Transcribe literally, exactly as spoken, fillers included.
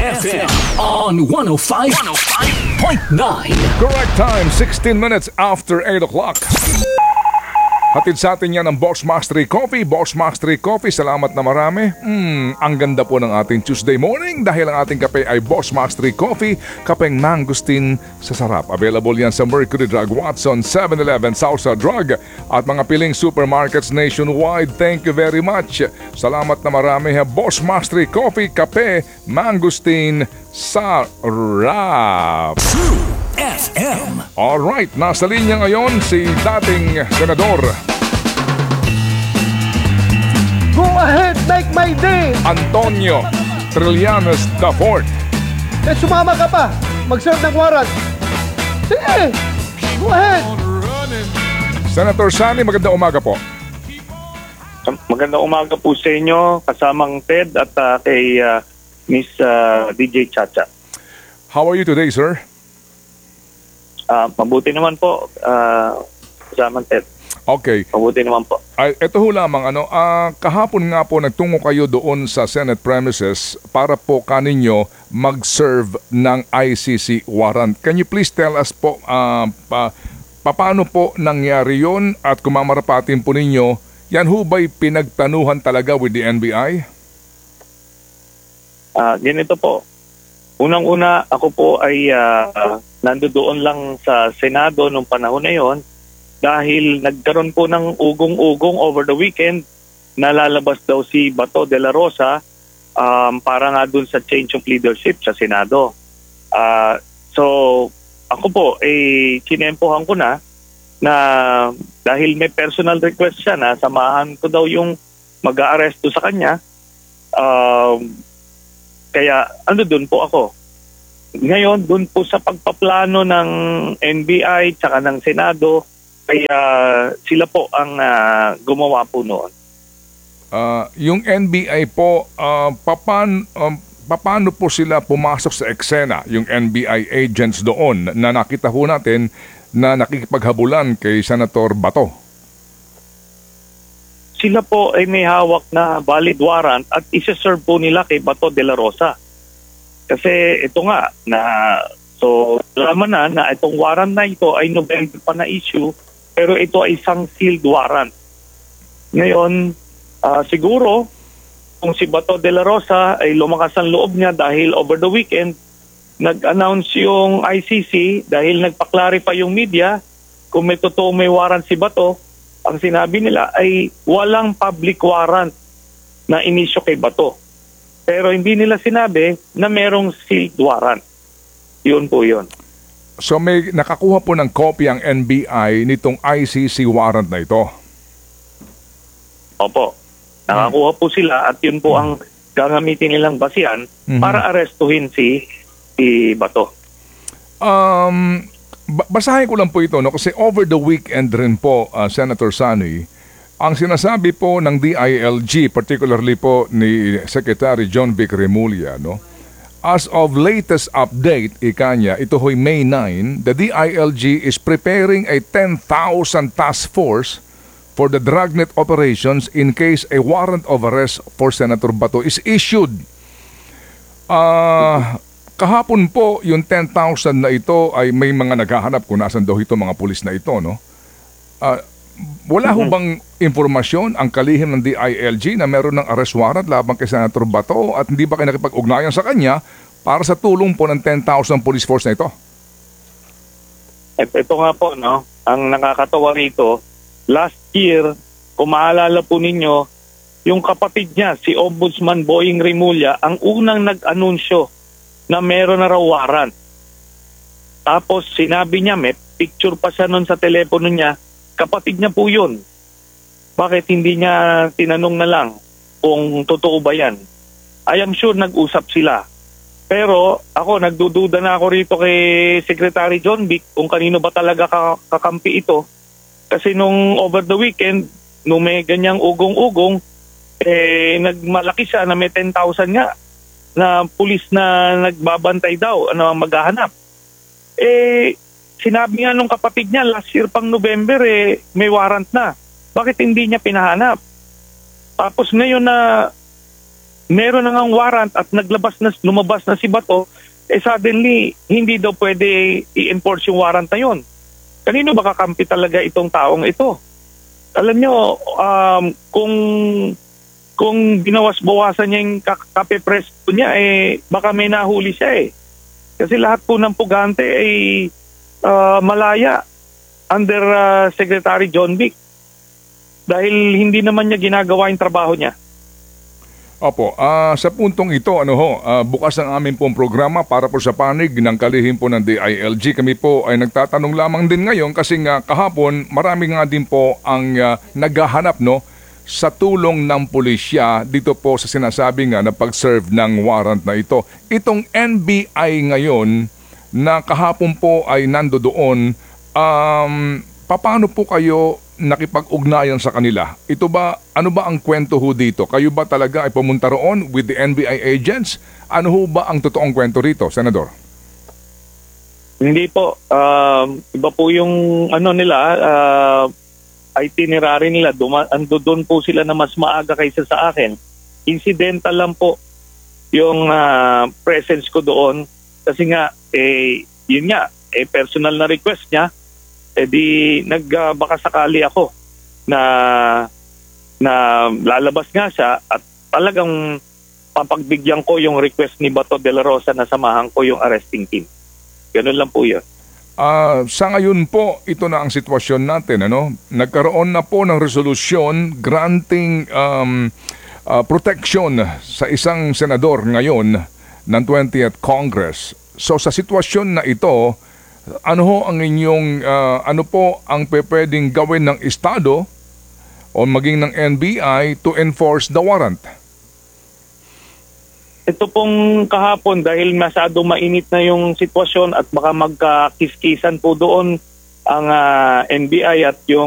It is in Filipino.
F M on one oh five point nine. Correct time, sixteen minutes after eight o'clock. Hatid sa atin yan ng Boss Max three Coffee. Boss Max three Coffee, salamat na marami. Hmm, ang ganda po ng ating Tuesday morning dahil ang ating kape ay Boss Max three Coffee, kapeng mangustin sa sarap. Available yan sa Mercury Drug, Watson, seven eleven, Sausa Drug at mga piling supermarkets nationwide. Thank you very much. Salamat na marami. Boss Max three Coffee, kape, mangustin, sarap. F M. Alright, nasa linya ngayon si dating Senador Go ahead, make my day! Antonio Trillanes the fourth. Eh, sumama ka pa. Mag-serve ng warrant. Sige, go ahead. Senator Sani, magandang umaga po. Magandang umaga po sa inyo, kasamang Ted at uh, kay uh, Miss uh, D J Chacha. How are you today, sir? Uh, mabuti naman po, uh, kasamang Ted. Okay. Mabuti naman po. Ay, ito ho lamang, ano, uh, kahapon nga po nagtungo kayo doon sa Senate premises para po kaninyo mag-serve ng I C C warrant. Can you please tell us po, uh, pa, paano po nangyari yon at kung mamarapatin po ninyo, yan ho ba'y pinagtanuhan talaga with the N B I? Uh, ganito po. Unang-una, ako po ay uh, nandoon lang sa Senado nung panahon na yon dahil nagkaroon po ng ugong-ugong over the weekend na lalabas daw si Bato de la Rosa um, para nga dun sa change of leadership sa Senado. Uh, so, ako po, eh, sinempohan ko na na dahil may personal request siya na samahan ko daw yung mag-aaresto sa kanya. Um, Kaya ano doon po ako. Ngayon, doon po sa pagpaplano ng N B I tsaka ng Senado, kaya sila po ang uh, gumawa po noon. Uh, yung N B I po, uh, papan, um, paano po sila pumasok sa eksena, yung N B I agents doon na nakita ho natin na nakikipaghabulan kay Senator Bato? Sila po ay may hawak na valid warrant at isa-serve po nila kay Bato de la Rosa. Kasi ito nga, na, so laman na na itong warrant na ito ay November pa na issue, pero ito ay isang sealed warrant. Ngayon, uh, siguro, kung si Bato de la Rosa ay lumakas ang loob niya dahil over the weekend, nag-announce yung I C C dahil nagpa-clarify yung media kung may totoo may warrant si Bato. Ang sinabi nila ay walang public warrant na inisyo kay Bato. Pero hindi nila sinabi na merong sealed warrant. Yun po yun. So may nakakuha po ng copy ang N B I nitong I C C warrant na ito? Opo. Nakakuha po sila at yun po ang gagamitin nilang basihan mm-hmm. para arestuhin si, si Bato. Um... Basahin ko lang po ito, no? Kasi over the weekend rin po, uh, Senator Sani, ang sinasabi po ng D I L G, particularly po ni Secretary John Vic Remulla, no? As of latest update, ika niya, ito ho'y May ninth, the D I L G is preparing a ten thousand task force for the dragnet operations in case a warrant of arrest for Senator Bato is issued. Ah... Uh, Kahapon po, yung ten thousand na ito ay may mga naghahanap kung nasan daw ito mga pulis na ito, no? Uh, wala ho bang informasyon ang kalihim ng D I L G na meron ng arrest warrant laban kay Senator Bato at hindi ba kayo nakipag-ugnayan sa kanya para sa tulong po ng ten thousand police force na ito? Ito, ito nga po, no? Ang nakakatawa rito, last year, kung maalala po ninyo, yung kapatid niya, si Ombudsman Boying Remulla, ang unang nag-anunsyo na meron na raw warrant. Tapos sinabi niya, may picture pa siya nun sa telepono niya, kapatid niya po yun. Bakit hindi niya tinanong na lang kung totoo ba yan? I am sure nag-usap sila. Pero ako, nagdududa na ako rito kay Secretary John Vic kung kanino ba talaga kakampi ito. Kasi nung over the weekend, nung may ganyang ugong-ugong, eh, nagmalaki siya na may ten thousand nga na pulis na nagbabantay daw, ano, maghahanap. Eh, sinabi nga nung kapatid niya, last year pang November, eh, may warrant na. Bakit hindi niya pinahanap? Tapos ngayon na meron na ngang warrant at naglabas na, lumabas na si Bato, eh suddenly, hindi daw pwede i-enforce yung warrant na yun. Kanino ba kakampi talaga itong taong ito? Alam nyo, um, kung kung binawas-bawasan niya yung kape presto niya, eh, baka may nahuli siya eh. Kasi lahat po ng pugante ay uh, malaya under uh, Secretary John Vic. Dahil hindi naman niya ginagawa yung trabaho niya. Opo, ah, sa puntong ito, ano ho, ah, bukas ang aming pong programa para po sa panig ng kalihim po ng D I L G. Kami po ay nagtatanong lamang din ngayon kasi nga kahapon marami nga din po ang ah, naghahanap no, sa tulong ng pulisya dito po sa sinasabi nga na pag-serve ng warrant na ito. Itong N B I ngayon na kahapon po ay nando doon, um, paano po kayo nakipag-ugnayan sa kanila? Ito ba, ano ba ang kwento ho dito? Kayo ba talaga ay pumunta roon with the N B I agents? Ano ho ba ang totoong kwento rito, Senador? Hindi po. Um, iba po yung ano nila, uh, itinerary nila. Duma- ando doon po sila na mas maaga kaysa sa akin. Incidental lang po yung uh, presence ko doon. Kasi nga, eh, yun nga, eh, personal na request niya. Eh di nag uh, baka sakali ako na na lalabas nga siya at talagang papagbigyan ko yung request ni Bato de la Rosa na samahan ko yung arresting team. Ganun lang po yun. Uh, sa ngayon po, ito na ang sitwasyon natin. Ano? Nagkaroon na po ng resolusyon granting um, uh, protection sa isang senador ngayon ng twentieth Congress. So sa sitwasyon na ito, ano ho ang inyong, uh, ano po ang pwedeng gawin ng Estado o maging ng N B I to enforce the warrant? Ito pong kahapon dahil masyado mainit na yung sitwasyon at baka magkakiskisan po doon ang uh, N B I at yung